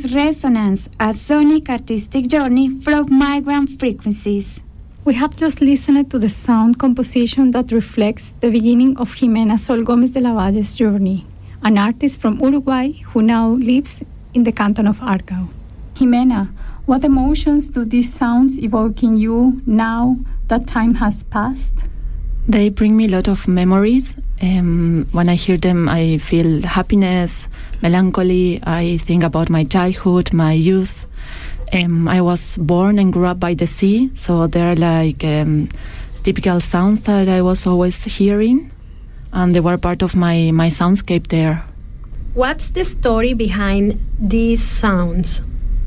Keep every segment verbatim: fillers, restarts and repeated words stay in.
Resonance, a sonic artistic journey from migrant frequencies. We have just listened to the sound composition that reflects the beginning of Jimena Sol Gómez de la Valle's journey, an artist from Uruguay who now lives in the canton of Argao. Jimena, what emotions do these sounds evoke in you now that time has passed? They bring me a lot of memories. Um, when I hear them, I feel happiness, melancholy. I think about my childhood, my youth. Um, I was born and grew up by the sea, so they're like um, typical sounds that I was always hearing, and they were part of my, my soundscape there. What's the story behind these sounds?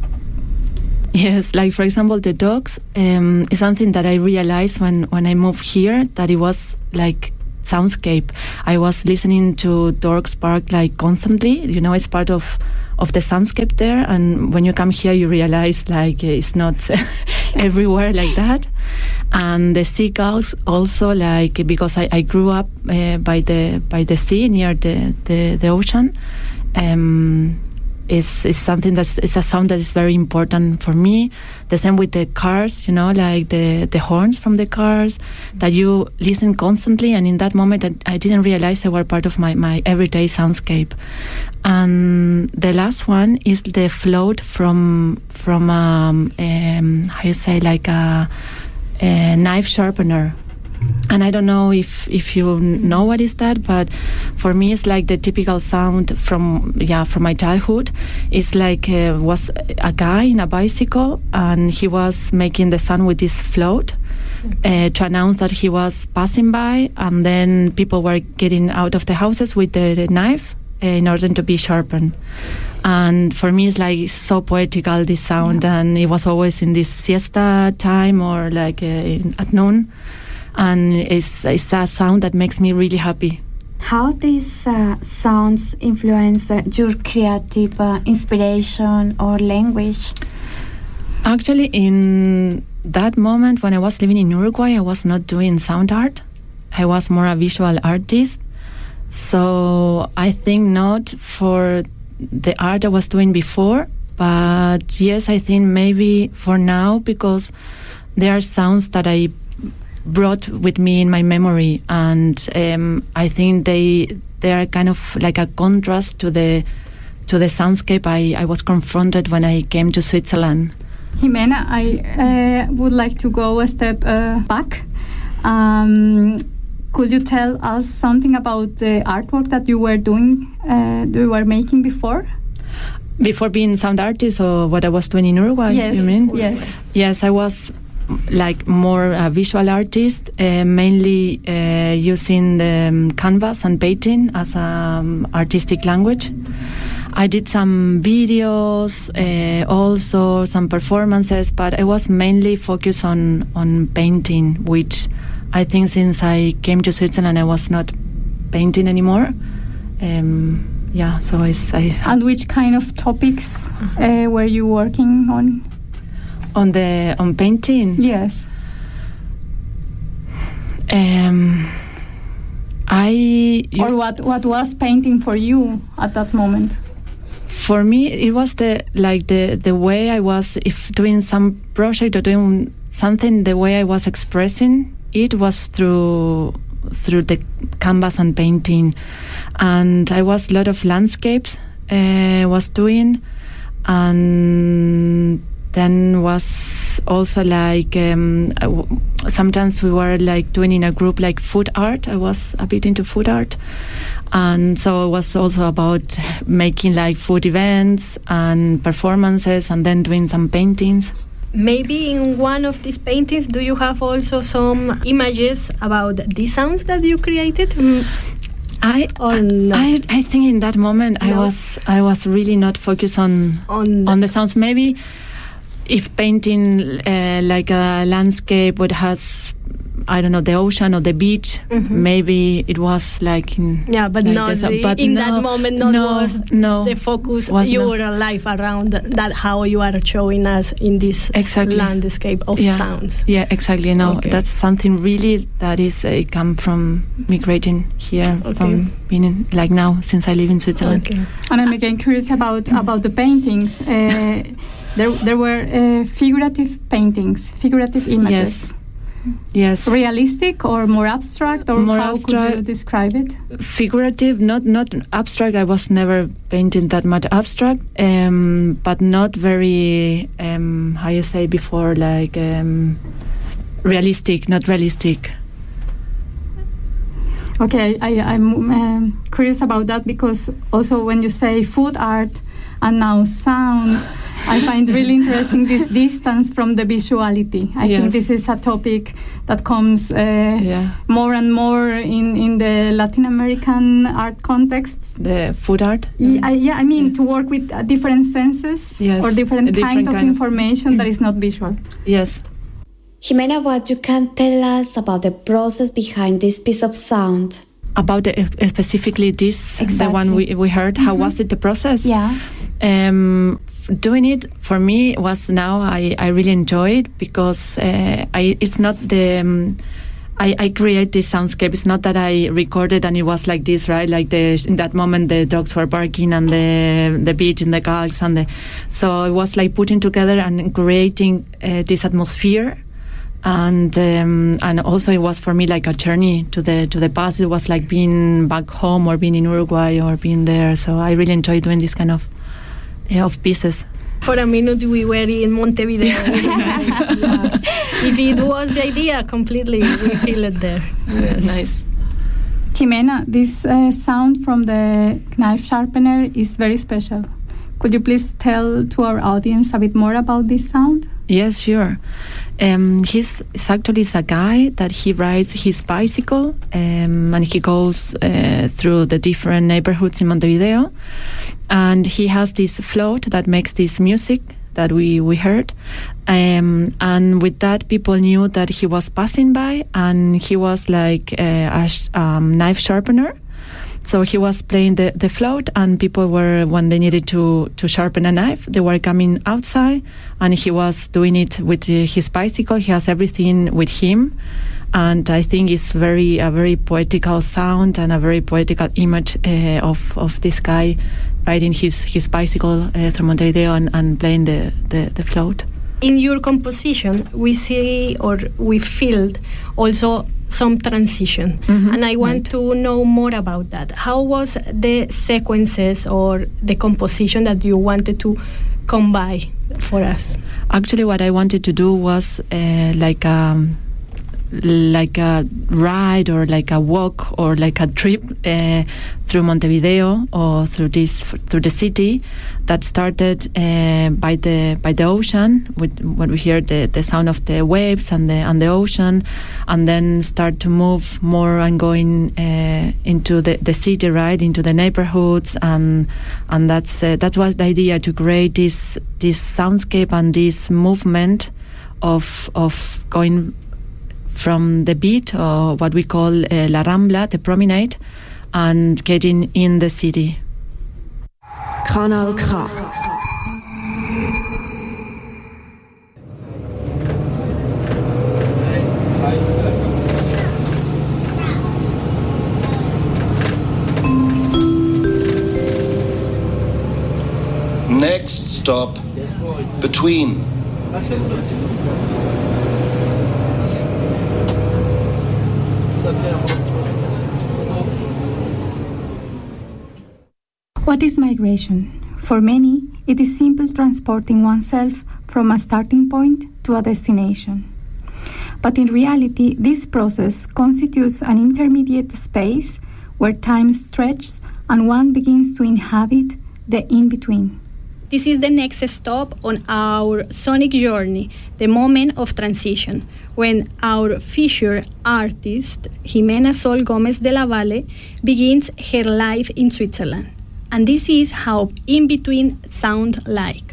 Yes, like for example, the dogs um, is something that I realized when, when I moved here, that it was like soundscape. I was listening to dogs bark like constantly, you know, it's part of, of the soundscape there, and when you come here you realize like it's not everywhere like that. And the seagulls also, like, because I, I grew up uh, by the by the sea near the, the, the ocean, um, is is something that's is a sound that is very important for me. The same with the cars, you know, like the the horns from the cars that you listen constantly, and in that moment I, I didn't realize they were part of my, my everyday soundscape. And the last one is the float from from um, um how you say, like a, a knife sharpener. And I don't know if, if you know what is that, but for me it's like the typical sound from yeah from my childhood. It's like uh, was a guy in a bicycle, and he was making the sound with this float uh, to announce that he was passing by, and then people were getting out of the houses with the, the knife uh, in order to be sharpened. And for me it's like so poetical, this sound, yeah. And it was always in this siesta time or like uh, in, at noon. And it's, it's a sound that makes me really happy. How these uh, sounds influence uh, your creative uh, inspiration or language? Actually, in that moment when I was living in Uruguay, I was not doing sound art. I was more a visual artist. So I think not for the art I was doing before, but yes, I think maybe for now, because there are sounds that I brought with me in my memory, and um, I think they they are kind of like a contrast to the to the soundscape I, I was confronted when I came to Switzerland. Jimena, I uh, would like to go a step uh, back. Um, could you tell us something about the artwork that you were doing, uh, you were making before? Before being sound artist, or what I was doing in Uruguay, yes, you mean? Yes. Yes, I was like more a visual artist, uh, mainly uh, using the um, canvas and painting as an um, artistic language. I did some videos, uh, also some performances, but I was mainly focused on, on painting, which I think since I came to Switzerland I was not painting anymore. Um, yeah, so it's... I and which kind of topics uh, were you working on? On the on painting? Yes. Um, I or what what was painting for you at that moment? For me, it was the like the the way I was, if doing some project or doing something, the way I was expressing it was through through the canvas and painting, and I was a lot of landscapes uh, was doing, and then was also like um, w- sometimes we were like doing in a group like food art. I was a bit into food art, and so it was also about making like food events and performances, and then doing some paintings. Maybe in one of these paintings, do you have also some images about the sounds that you created? Mm. I, or not? I I think in that moment no. I was I was really not focused on on, on the sounds. Maybe if painting uh, like a landscape, what has I don't know, the ocean or the beach. Mm-hmm. Maybe it was like in, yeah, but like not the, but in no, that moment. Not no, was no, the focus. was your not. life around that. How you are showing us in this exactly. landscape of yeah. sounds. Yeah, exactly. No, okay. that's something really that is uh, come from migrating here, okay. from being in, like now since I live in Switzerland. Okay. And I'm again curious about about the paintings. Uh, there there were uh, figurative paintings, figurative images. Yes. Yes. Realistic or more abstract, or more how abstract, could you describe it? Figurative, not not abstract. I was never painting that much abstract, um, but not very um, how you say before, like um, realistic, not realistic. Okay, I, I'm um, curious about that, because also when you say food art and now sound, I find really interesting this distance from the visuality. I yes. think this is a topic that comes uh, yeah. more and more in, in the Latin American art context. The food art? Yeah, I, yeah, I mean yeah. to work with uh, different senses yes. or different, different kind, kind of information that is not visual. Yes. Jimena, what you can tell us about the process behind this piece of sound? About the, uh, specifically this, exactly. the one we, we heard, mm-hmm. how was it, the process? Yeah. Um, doing it for me was now I, I really enjoy it, because uh, I it's not the um, I, I create this soundscape. It's not that I recorded and it was like this, right? Like the in that moment the dogs were barking and the the beach and the gulls and the so it was like putting together and creating uh, this atmosphere. And um, and also it was for me like a journey to the to the past. It was like being back home or being in Uruguay or being there. So I really enjoy doing this kind of uh, of pieces. For a minute we were in Montevideo. yeah. If it was the idea completely, we feel it there. Yes. Nice. Jimena, this uh, sound from the knife sharpener is very special. Could you please tell to our audience a bit more about this sound? Yes, sure. Um, he's, he's actually a guy that he rides his bicycle um, and he goes uh, through the different neighborhoods in Montevideo, and he has this float that makes this music that we, we heard, um, and with that people knew that he was passing by, and he was like uh, a sh- um, knife sharpener. So he was playing the, the float, and people were, when they needed to, to sharpen a knife, they were coming outside, and he was doing it with his bicycle. He has everything with him, and I think it's very a very poetical sound and a very poetical image uh, of of this guy riding his, his bicycle uh, through Montevideo and, and playing the, the, the float. In your composition, we see or we feel also some transition, mm-hmm. and I want right. to know more about that. How was the sequences or the composition that you wanted to combine for us? Actually, what I wanted to do was uh, like um, like a ride or like a walk or like a trip uh, through Montevideo or through this through the city that started uh, by the by the ocean, with when we hear the, the sound of the waves and the and the ocean, and then start to move more and going uh, into the, the city, right, into the neighborhoods, and and that's uh, that was the idea, to create this this soundscape and this movement of of going from the beat, or what we call uh, La Rambla, the promenade, and getting in the city. Kanal K. Next stop, Between. What is migration? For many, it is simply transporting oneself from a starting point to a destination. But in reality, this process constitutes an intermediate space where time stretches and one begins to inhabit the in-between. This is the next stop on our sonic journey, the moment of transition, when our featured artist, Jimena Sol Gómez de la Valle, begins her life in Switzerland. And this is how in-between sound like.